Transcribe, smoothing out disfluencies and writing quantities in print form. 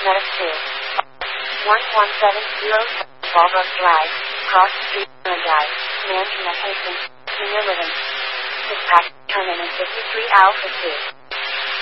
Medic 2. 11707 Ballbrook Drive, Cross Street, Hyundai, Mansion at Hastings, Senior Living. Dispatch, turn in 53 Alpha 2.